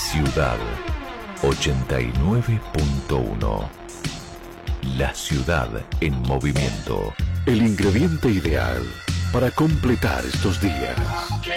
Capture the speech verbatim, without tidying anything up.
Ciudad ochenta y nueve punto uno. La ciudad en movimiento. El ingrediente ideal para completar estos días.